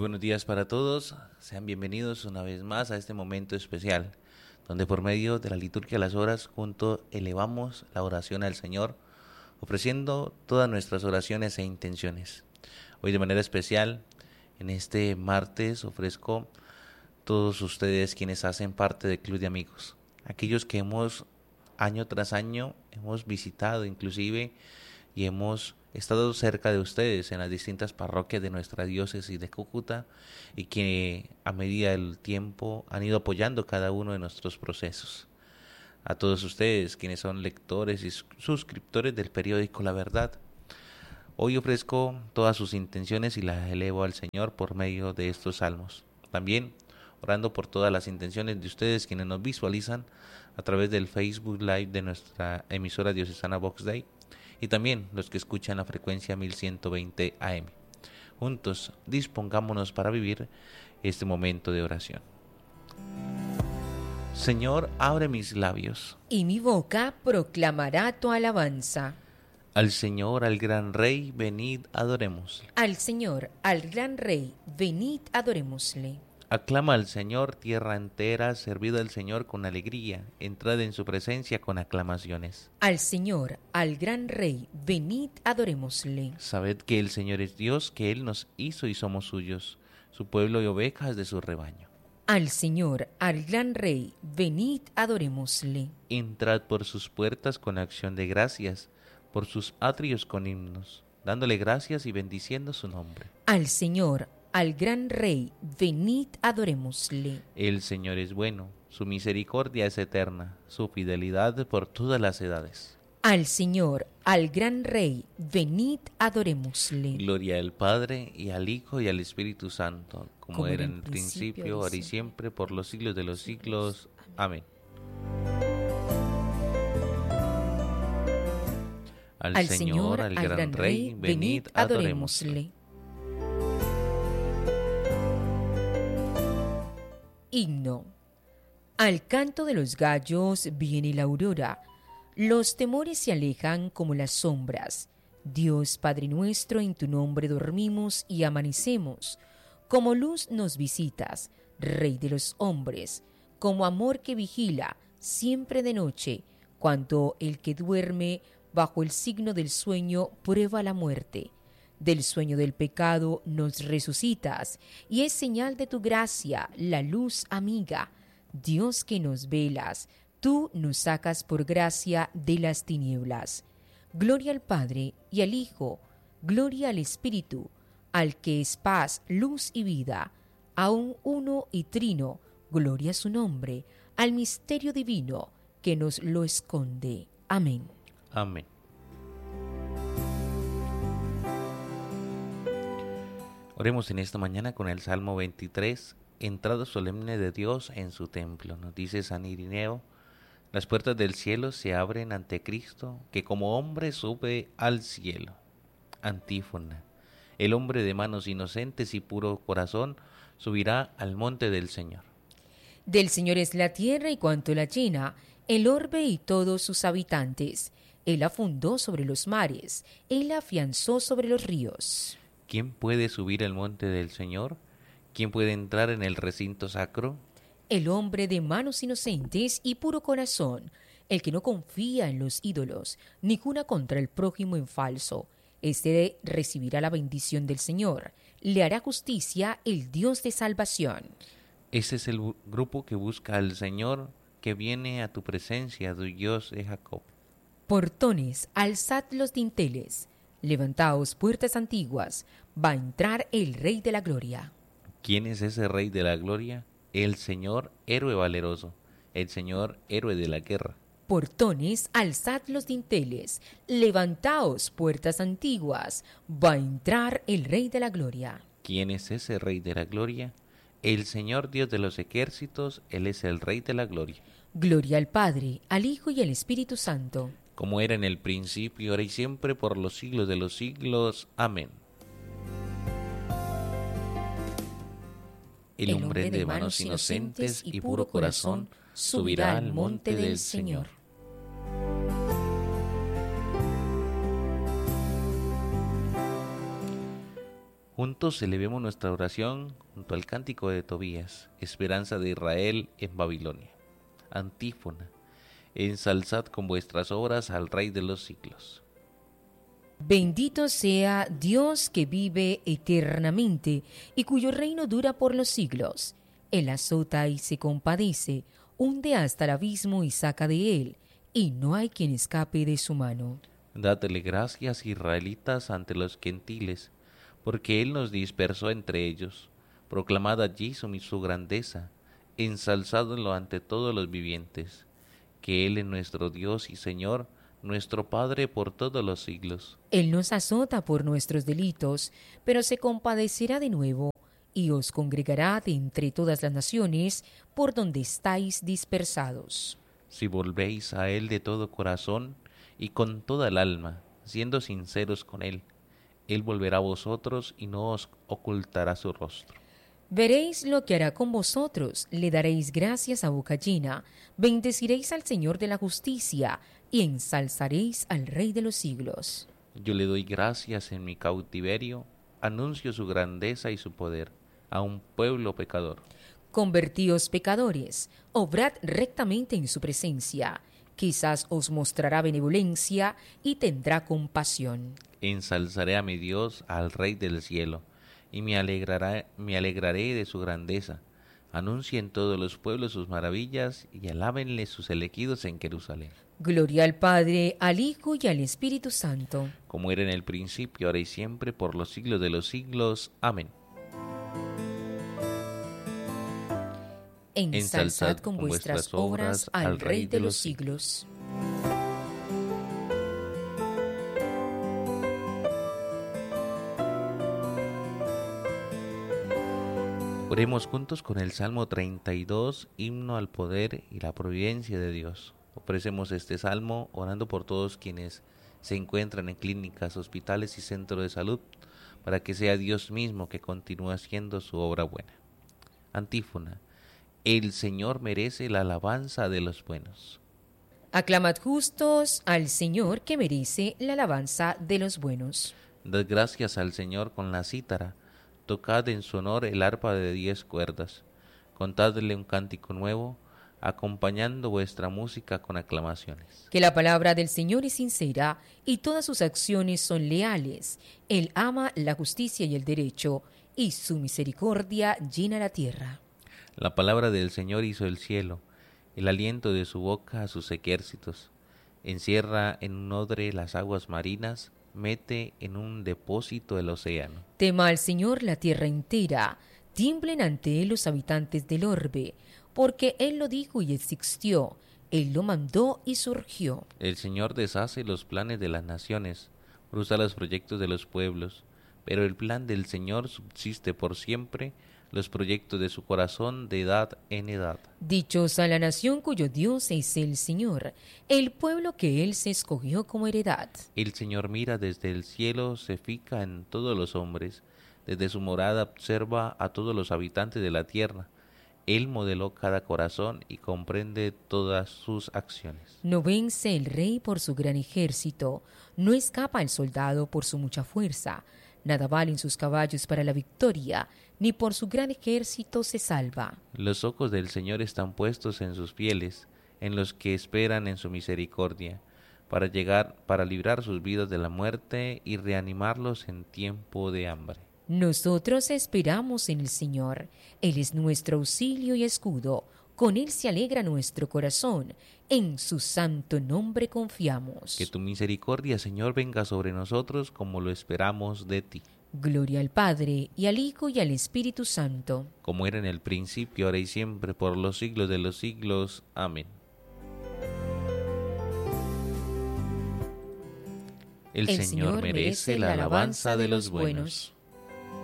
buenos días para todos, sean bienvenidos una vez más a este momento especial, donde por medio de la liturgia de las horas juntos elevamos la oración al Señor, ofreciendo todas nuestras oraciones e intenciones. Hoy de manera especial, en este martes, ofrezco a todos ustedes quienes hacen parte del Club de Amigos, aquellos que año tras año hemos visitado inclusive y hemos estado cerca de ustedes en las distintas parroquias de nuestra diócesis de Cúcuta y que a medida del tiempo han ido apoyando cada uno de nuestros procesos. A todos ustedes quienes son lectores y suscriptores del periódico La Verdad, hoy ofrezco todas sus intenciones y las elevo al Señor por medio de estos salmos. También orando por todas las intenciones de ustedes quienes nos visualizan a través del Facebook Live de nuestra emisora diocesana Vox Dei, y también los que escuchan la frecuencia 1120 AM. Juntos dispongámonos para vivir este momento de oración. Señor, abre mis labios, y mi boca proclamará tu alabanza. Al Señor, al gran Rey, venid, adorémosle. Al Señor, al gran Rey, venid, adorémosle. Aclama al Señor, tierra entera, servid al Señor con alegría, entrad en su presencia con aclamaciones. Al Señor, al gran Rey, venid, adorémosle. Sabed que el Señor es Dios, que Él nos hizo y somos suyos, su pueblo y ovejas de su rebaño. Al Señor, al gran Rey, venid, adorémosle. Entrad por sus puertas con acción de gracias, por sus atrios con himnos, dándole gracias y bendiciendo su nombre. Al Señor, al gran Rey, venid, adorémosle. El Señor es bueno, su misericordia es eterna, su fidelidad por todas las edades. Al Señor, al gran Rey, venid, adorémosle. Gloria al Padre, y al Hijo, y al Espíritu Santo, como era en el principio, ahora y siempre, por los siglos de los siglos. Amén. Al Señor, al gran Rey, venid, adorémosle. Himno. Al canto de los gallos viene la aurora, los temores se alejan como las sombras. Dios Padre nuestro, en tu nombre dormimos y amanecemos. Como luz nos visitas, Rey de los hombres, como amor que vigila, siempre de noche, cuando el que duerme bajo el signo del sueño prueba la muerte. Del sueño del pecado nos resucitas, y es señal de tu gracia, la luz amiga. Dios que nos velas, tú nos sacas por gracia de las tinieblas. Gloria al Padre y al Hijo, gloria al Espíritu, al que es paz, luz y vida, a un uno y trino, gloria a su nombre, al misterio divino que nos lo esconde. Amén. Amén. Oremos en esta mañana con el Salmo 23, entrada solemne de Dios en su templo. Nos dice San Irineo: las puertas del cielo se abren ante Cristo, que como hombre sube al cielo. Antífona. El hombre de manos inocentes y puro corazón subirá al monte del Señor. Del Señor es la tierra y cuanto la llena, el orbe y todos sus habitantes. Él la fundó sobre los mares, Él la afianzó sobre los ríos. ¿Quién puede subir al monte del Señor? ¿Quién puede entrar en el recinto sacro? El hombre de manos inocentes y puro corazón, el que no confía en los ídolos, ni jura contra el prójimo en falso. Este recibirá la bendición del Señor, le hará justicia el Dios de salvación. Ese es el grupo que busca al Señor, que viene a tu presencia, tu Dios de Jacob. Portones, alzad los dinteles. Levantaos puertas antiguas, va a entrar el Rey de la Gloria. ¿Quién es ese Rey de la Gloria? El Señor, héroe valeroso, el Señor, héroe de la guerra. Portones, alzad los dinteles, levantaos puertas antiguas, va a entrar el Rey de la Gloria. ¿Quién es ese Rey de la Gloria? El Señor Dios de los ejércitos, Él es el Rey de la Gloria. Gloria al Padre, al Hijo y al Espíritu Santo. Como era en el principio, ahora y siempre, por los siglos de los siglos. Amén. El hombre de manos inocentes y puro corazón subirá al monte del Señor. Juntos elevemos nuestra oración junto al cántico de Tobías, esperanza de Israel en Babilonia. Antífona. Ensalzad con vuestras obras al Rey de los siglos. Bendito sea Dios que vive eternamente y cuyo reino dura por los siglos. Él azota y se compadece, hunde hasta el abismo y saca de él, y no hay quien escape de su mano. Dadle gracias, israelitas, ante los gentiles, porque Él nos dispersó entre ellos. Proclamad allí su grandeza, ensalzadlo ante todos los vivientes, que Él es nuestro Dios y Señor, nuestro Padre por todos los siglos. Él nos azota por nuestros delitos, pero se compadecerá de nuevo, y os congregará de entre todas las naciones por donde estáis dispersados. Si volvéis a Él de todo corazón y con toda el alma, siendo sinceros con Él volverá a vosotros y no os ocultará su rostro. Veréis lo que hará con vosotros, le daréis gracias a boca llena, bendeciréis al Señor de la justicia, y ensalzaréis al Rey de los siglos. Yo le doy gracias en mi cautiverio, anuncio su grandeza y su poder a un pueblo pecador. Convertíos pecadores, obrad rectamente en su presencia, quizás os mostrará benevolencia y tendrá compasión. Ensalzaré a mi Dios, al Rey del cielo, y me alegraré de su grandeza. Anuncien todos los pueblos sus maravillas, y alábenle sus elegidos en Jerusalén. Gloria al Padre, al Hijo y al Espíritu Santo. Como era en el principio, ahora y siempre, por los siglos de los siglos. Amén. Ensalzad con vuestras obras al Rey de los siglos. Oremos juntos con el Salmo 32, himno al poder y la providencia de Dios. Ofrecemos este salmo orando por todos quienes se encuentran en clínicas, hospitales y centros de salud, para que sea Dios mismo que continúe haciendo su obra buena. Antífona. El Señor merece la alabanza de los buenos. Aclamad justos al Señor que merece la alabanza de los buenos. Dad gracias al Señor con la cítara. Tocad en su honor el arpa de 10 cuerdas, contadle un cántico nuevo, acompañando vuestra música con aclamaciones. Que la palabra del Señor es sincera y todas sus acciones son leales. Él ama la justicia y el derecho, y su misericordia llena la tierra. La palabra del Señor hizo el cielo, el aliento de su boca a sus ejércitos. Encierra en un odre las aguas marinas, mete en un depósito el océano. Tema al Señor la tierra entera, tiemblen ante Él los habitantes del orbe, porque Él lo dijo y existió, Él lo mandó y surgió. El Señor deshace los planes de las naciones, cruza los proyectos de los pueblos, pero el plan del Señor subsiste por siempre, los proyectos de su corazón de edad en edad. Dichosa la nación cuyo Dios es el Señor, el pueblo que Él se escogió como heredad. El Señor mira desde el cielo, se fija en todos los hombres, desde su morada observa a todos los habitantes de la tierra. Él modeló cada corazón y comprende todas sus acciones. No vence el rey por su gran ejército, no escapa el soldado por su mucha fuerza. Nada valen sus caballos para la victoria, ni por su gran ejército se salva. Los ojos del Señor están puestos en sus fieles, en los que esperan en su misericordia, para librar sus vidas de la muerte y reanimarlos en tiempo de hambre. Nosotros esperamos en el Señor. Él es nuestro auxilio y escudo. Con Él se alegra nuestro corazón. En su santo nombre confiamos. Que tu misericordia, Señor, venga sobre nosotros como lo esperamos de ti. Gloria al Padre, y al Hijo, y al Espíritu Santo. Como era en el principio, ahora y siempre, por los siglos de los siglos. Amén. El Señor merece la alabanza de los buenos.